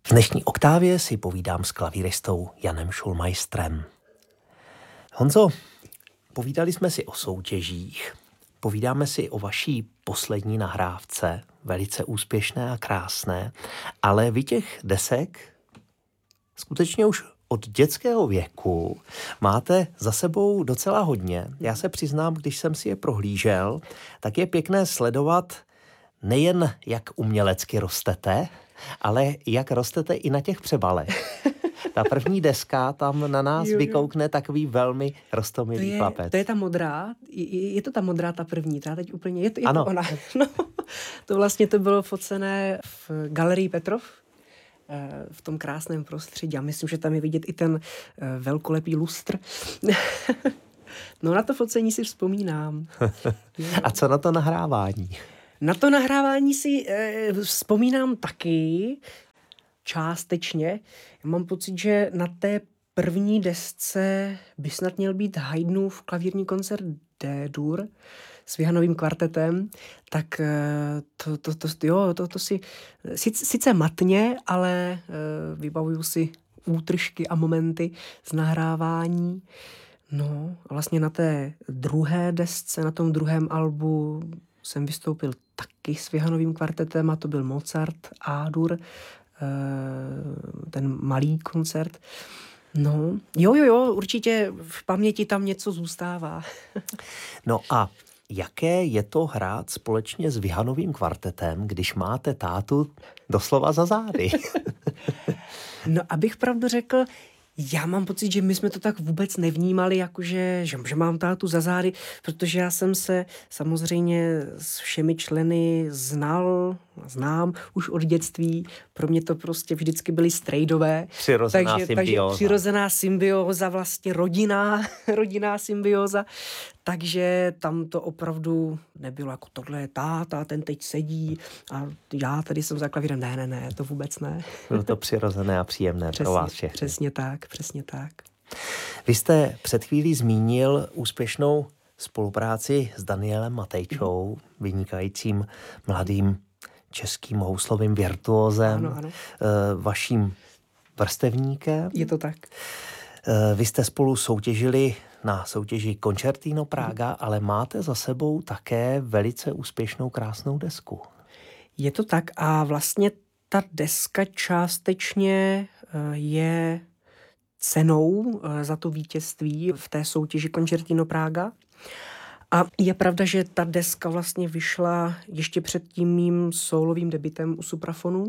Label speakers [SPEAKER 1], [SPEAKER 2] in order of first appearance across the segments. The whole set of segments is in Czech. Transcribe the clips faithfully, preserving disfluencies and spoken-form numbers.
[SPEAKER 1] V dnešní Oktávě si povídám s klavíristou Janem Schulmeisterem. Honzo, povídali jsme si o soutěžích, povídáme si o vaší poslední nahrávce, velice úspěšné a krásné, ale vy těch desek skutečně už od dětského věku máte za sebou docela hodně. Já se přiznám, když jsem si je prohlížel, tak je pěkné sledovat nejen, jak umělecky rostete, ale jak rostete i na těch přebalech. Ta první deska, tam na nás jo, vykoukne takový velmi roztomilý
[SPEAKER 2] to je,
[SPEAKER 1] chlapec.
[SPEAKER 2] To je ta modrá, je, je to ta modrá, ta první, ta teď úplně, je to, je
[SPEAKER 1] ano.
[SPEAKER 2] to ona. No, to vlastně to bylo focené v galerii Petrov, v tom krásném prostředí. A myslím, že tam je vidět i ten velkolepý lustr. No na to focení si vzpomínám.
[SPEAKER 1] A co na to nahrávání?
[SPEAKER 2] Na to nahrávání si eh, vzpomínám taky částečně. Já mám pocit, že na té první desce by snad měl být Haydnův klavírní koncert D-dur s Vihanovým kvartetem, tak eh, to, to, to, jo, to, to si sice, sice matně, ale eh, vybavuju si útržky a momenty z nahrávání. No, vlastně na té druhé desce, na tom druhém albu jsem vystoupil taky s Vihanovým kvartetem a to byl Mozart, A-dur, ten malý koncert. No, jo, jo, jo, určitě v paměti tam něco zůstává.
[SPEAKER 1] No a jaké je to hrát společně s Vihanovým kvartetem, když máte tátu doslova za zády?
[SPEAKER 2] No, abych pravdu řekl, já mám pocit, že my jsme to tak vůbec nevnímali, jakože, že, že mám tátu za zády, protože já jsem se samozřejmě s všemi členy znal, znám už od dětství. Pro mě to prostě vždycky byly strejdové.
[SPEAKER 1] Přirozená
[SPEAKER 2] takže,
[SPEAKER 1] symbióza.
[SPEAKER 2] Takže přirozená symbióza, vlastně rodinná, rodinná symbióza. Takže tam to opravdu nebylo jako tohle je táta, ten teď sedí a já tady jsem za klavírem. Ne, ne, ne, to vůbec ne.
[SPEAKER 1] Bylo to přirozené a příjemné
[SPEAKER 2] přesně,
[SPEAKER 1] pro vás všechny.
[SPEAKER 2] Přesně tak, přesně tak.
[SPEAKER 1] Vy jste před chvílí zmínil úspěšnou spolupráci s Danielem Matejčou, vynikajícím mladým českým houslovým virtuózem,
[SPEAKER 2] ano, ano.
[SPEAKER 1] vaším vrstevníkem.
[SPEAKER 2] Je to tak.
[SPEAKER 1] Vy jste spolu soutěžili na soutěži Concertino Praga, ale máte za sebou také velice úspěšnou krásnou desku.
[SPEAKER 2] Je to tak a vlastně ta deska částečně je cenou za to vítězství v té soutěži Concertino Praga. A je pravda, že ta deska vlastně vyšla ještě před tím mým sólovým debutem u Suprafonu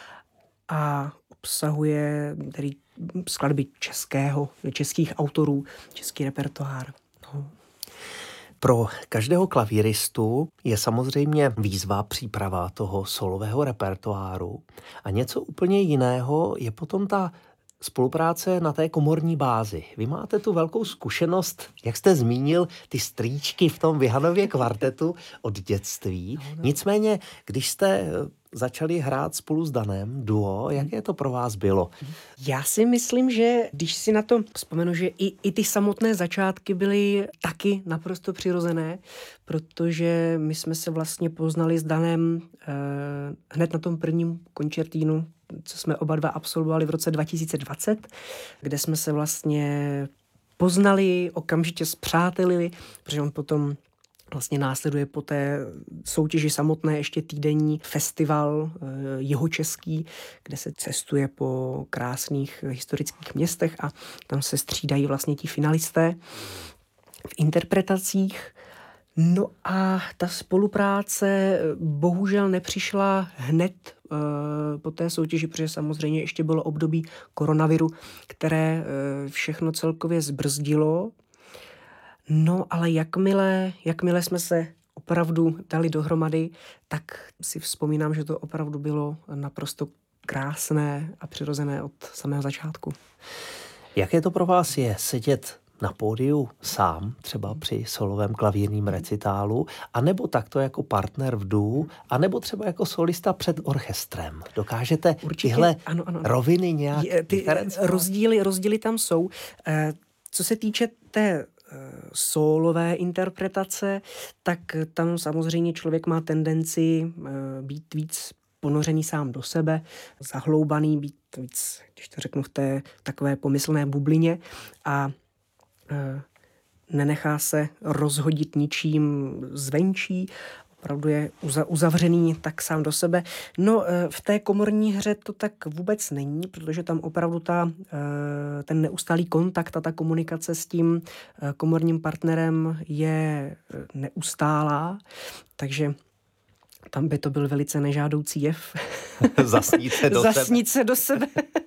[SPEAKER 2] a obsahuje tedy skladby českého, českých autorů, český repertoár. No.
[SPEAKER 1] Pro každého klavíristu je samozřejmě výzva příprava toho solového repertoáru a něco úplně jiného je potom ta spolupráce na té komorní bázi. Vy máte tu velkou zkušenost, jak jste zmínil, ty strýčky v tom Vihanově kvartetu od dětství. No, no. Nicméně, když jste začali hrát spolu s Danem duo, jaké to pro vás bylo?
[SPEAKER 2] Já si myslím, že když si na to vzpomenu, že i, i ty samotné začátky byly taky naprosto přirozené, protože my jsme se vlastně poznali s Danem eh, hned na tom prvním koncertínu, co jsme oba dva absolvovali v roce dva tisíce dvacet, kde jsme se vlastně poznali, okamžitě spřátelili, protože on potom vlastně následuje po té soutěži samotné ještě týdenní festival e, jihočeský, kde se cestuje po krásných historických městech a tam se střídají vlastně ti finalisté v interpretacích. No a ta spolupráce bohužel nepřišla hned e, po té soutěži, protože samozřejmě ještě bylo období koronaviru, které e, všechno celkově zbrzdilo. No, ale jakmile, jakmile jsme se opravdu dali dohromady, tak si vzpomínám, že to opravdu bylo naprosto krásné a přirozené od samého začátku.
[SPEAKER 1] Jaké to pro vás je sedět na pódiu sám, třeba při solovém klavírním recitálu, anebo takto jako partner v duu, anebo třeba jako solista před orchestrem? Dokážete určitě tyhle ano, ano, ano. roviny nějak je, ty diferencovat?
[SPEAKER 2] Rozdíly, rozdíly tam jsou. E, co se týče té sólové interpretace, tak tam samozřejmě člověk má tendenci být víc ponořený sám do sebe, zahloubaný, být víc, když to řeknu, v té takové pomyslné bublině a e, nenechá se rozhodit ničím zvenčí, opravdu je uzavřený tak sám do sebe. No, v té komorní hře to tak vůbec není, protože tam opravdu ta, ten neustálý kontakt a ta komunikace s tím komorním partnerem je neustálá, takže tam by to byl velice nežádoucí jev.
[SPEAKER 1] Zasnít se do
[SPEAKER 2] Zasnít
[SPEAKER 1] sebe.
[SPEAKER 2] se do sebe.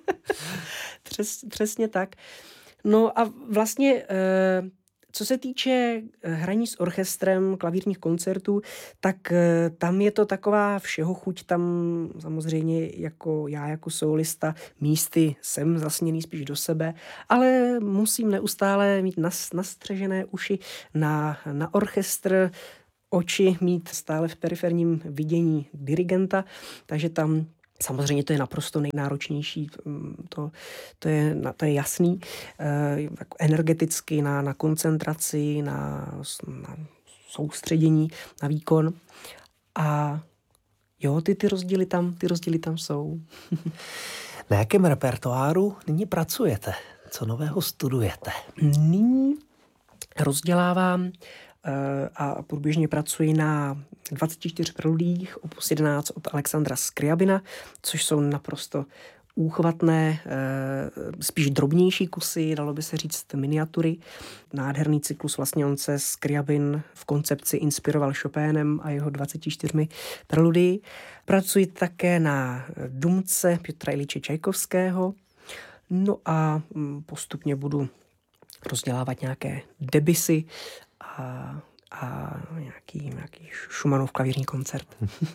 [SPEAKER 2] Přes, přesně tak. No a vlastně co se týče hraní s orchestrem, klavírních koncertů, tak tam je to taková všeho chuť, tam samozřejmě jako já jako solista místy jsem zasněný spíš do sebe, ale musím neustále mít nas, nastřežené uši na, na orchestr, oči mít stále v periferním vidění dirigenta, takže tam samozřejmě to je naprosto nejnáročnější, to, to, je, to je jasný, e, jako energeticky na, na koncentraci, na, na soustředění, na výkon. A jo, ty, ty rozdíly tam, ty rozdíly tam jsou.
[SPEAKER 1] Na jakém repertoáru nyní pracujete? Co nového studujete?
[SPEAKER 2] Nyní rozdělávám a průběžně pracuji na dvaceti čtyřech preludích, opus jedenáct od Alexandra Scriabina, což jsou naprosto úchvatné, spíš drobnější kusy, dalo by se říct miniatury. Nádherný cyklus, vlastně on se Scriabin v koncepci inspiroval Chopinem a jeho dvaceti čtyřmi preludii. Pracuji také na Dumce Piotra Iliče Čajkovského, no a postupně budu rozdělávat nějaké Debussy a, a nějaký, nějaký Schumannův klavírní koncert.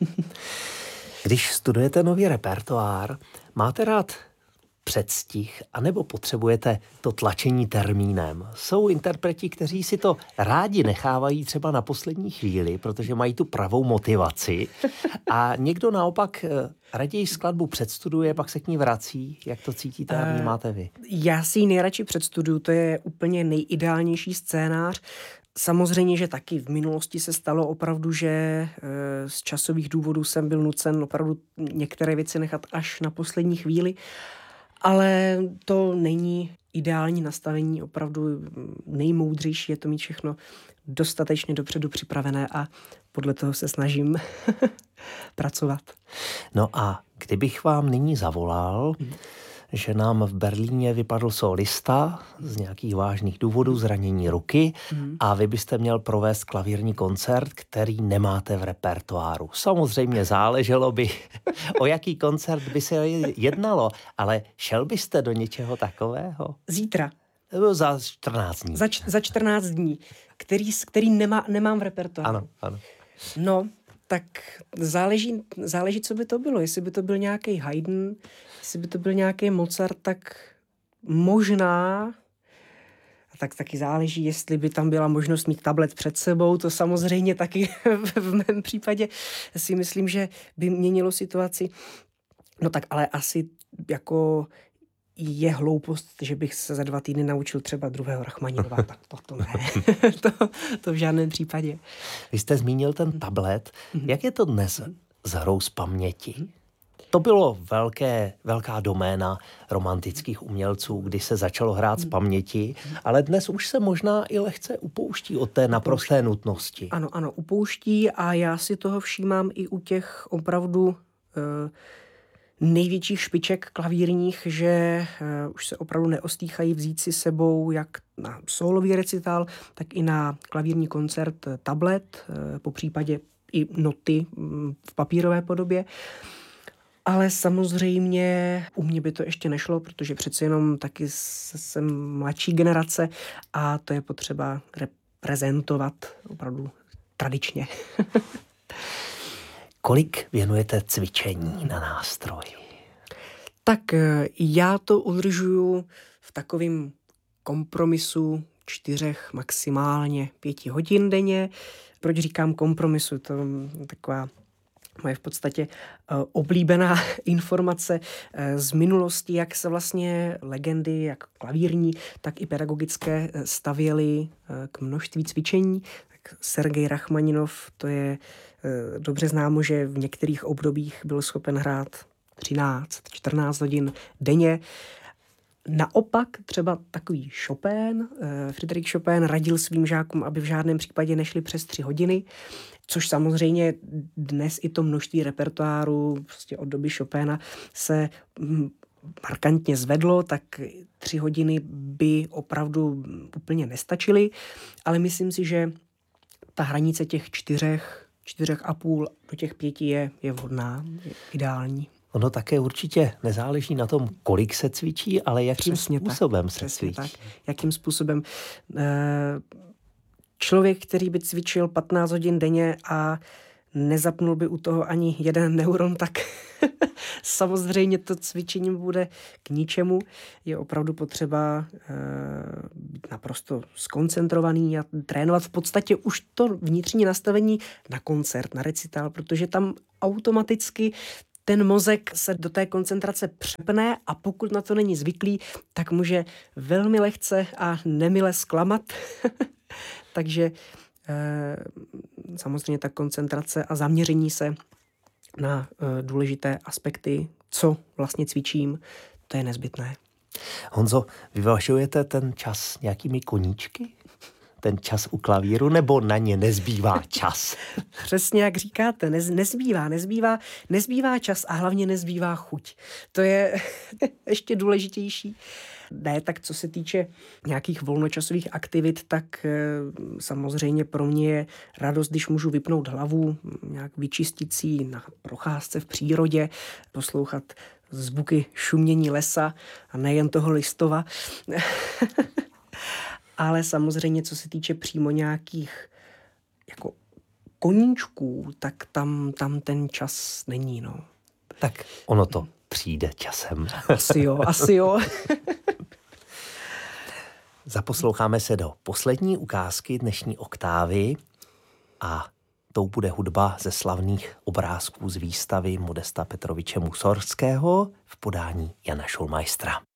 [SPEAKER 1] Když studujete nový repertoár, máte rád předstih, anebo potřebujete to tlačení termínem? Jsou interpreti, kteří si to rádi nechávají třeba na poslední chvíli, protože mají tu pravou motivaci, a někdo naopak raději skladbu předstuduje, pak se k ní vrací. Jak to cítíte a vnímáte vy?
[SPEAKER 2] Já si ji nejradši předstuduju, to je úplně nejideálnější scénář. Samozřejmě, že taky v minulosti se stalo opravdu, že z časových důvodů jsem byl nucen opravdu některé věci nechat až na poslední chvíli, ale to není ideální nastavení, opravdu nejmoudřejší je to mít všechno dostatečně dopředu připravené a podle toho se snažím pracovat.
[SPEAKER 1] No a kdybych vám nyní zavolal, hmm. že nám v Berlíně vypadl solista z nějakých vážných důvodů, zranění ruky, mm. a vy byste měl provést klavírní koncert, který nemáte v repertoáru. Samozřejmě záleželo by, o jaký koncert by se jednalo, ale šel byste do něčeho takového?
[SPEAKER 2] Zítra.
[SPEAKER 1] Za čtrnáct dní.
[SPEAKER 2] Za, č- za čtrnáct dní, který, který nemá, nemám v repertoáru.
[SPEAKER 1] Ano, ano.
[SPEAKER 2] No, tak záleží, záleží, co by to bylo. Jestli by to byl nějaký Haydn, jestli by to byl nějaký Mozart, tak možná, a tak taky záleží, jestli by tam byla možnost mít tablet před sebou, to samozřejmě taky v mém případě si myslím, že by měnilo situaci. No tak ale asi jako je hloupost, že bych se za dva týdny naučil třeba druhého Rachmaninova, tak to, to ne. to, to v žádném případě.
[SPEAKER 1] Vy jste zmínil ten tablet. Jak je to dnes s hrou z paměti? To bylo velké, velká doména romantických umělců, kdy se začalo hrát z paměti, ale dnes už se možná i lehce upouští od té naprosté nutnosti.
[SPEAKER 2] Ano, ano, upouští a já si toho všímám i u těch opravdu uh, největších špiček klavírních, že uh, už se opravdu neostýchají vzít si sebou jak na sólový recital, tak i na klavírní koncert tablet, uh, po případě i noty um, v papírové podobě. Ale samozřejmě u mě by to ještě nešlo, protože přeci jenom taky jsem mladší generace a to je potřeba reprezentovat opravdu tradičně.
[SPEAKER 1] Kolik věnujete cvičení na nástroj?
[SPEAKER 2] Tak já to udržuju v takovém kompromisu čtyřech, maximálně pěti hodin denně. Proč říkám kompromisu? To je taková moje v podstatě uh, oblíbená informace uh, z minulosti, jak se vlastně legendy, jak klavírní, tak i pedagogické stavěly uh, k množství cvičení. Tak Sergej Rachmaninov, to je dobře známo, že v některých obdobích byl schopen hrát třináct, čtrnáct hodin denně. Naopak třeba takový Chopin, Frédéric Chopin radil svým žákům, aby v žádném případě nešli přes tři hodiny, což samozřejmě dnes i to množství repertoáru prostě od doby Chopina se markantně zvedlo, tak tři hodiny by opravdu úplně nestačily, ale myslím si, že ta hranice těch čtyřech, čtyřech a půl do těch pěti je, je vhodná, je ideální.
[SPEAKER 1] Ono také určitě nezáleží na tom, kolik se cvičí, ale jakým
[SPEAKER 2] Přesně
[SPEAKER 1] způsobem
[SPEAKER 2] tak,
[SPEAKER 1] se cvičí.
[SPEAKER 2] Tak. Jakým způsobem. Člověk, který by cvičil patnáct hodin denně a nezapnul by u toho ani jeden neuron, tak samozřejmě to cvičení bude k ničemu. Je opravdu potřeba být naprosto skoncentrovaný a trénovat v podstatě už to vnitřní nastavení na koncert, na recital, protože tam automaticky ten mozek se do té koncentrace přepne a pokud na to není zvyklý, tak může velmi lehce a nemile zklamat. Takže e, samozřejmě ta koncentrace a zaměření se na e, důležité aspekty, co vlastně cvičím, to je nezbytné.
[SPEAKER 1] Honzo, vyvažujete ten čas nějakými koníčky? Ten čas u klavíru, nebo na ně nezbývá čas?
[SPEAKER 2] Přesně jak říkáte, nez, nezbývá, nezbývá, nezbývá čas a hlavně nezbývá chuť. To je ještě důležitější. Ne, tak co se týče nějakých volnočasových aktivit, tak e, samozřejmě pro mě je radost, když můžu vypnout hlavu, nějak vyčistit si na procházce v přírodě, poslouchat zvuky šumění lesa a nejen toho listova. Ale samozřejmě, co se týče přímo nějakých jako koníčků, tak tam, tam ten čas není, no.
[SPEAKER 1] Tak ono to přijde časem.
[SPEAKER 2] Asi jo, asi jo.
[SPEAKER 1] Zaposloucháme se do poslední ukázky dnešní oktávy a tou bude hudba ze slavných obrázků z výstavy Modesta Petroviče Musorgského v podání Jana Schulmeistera.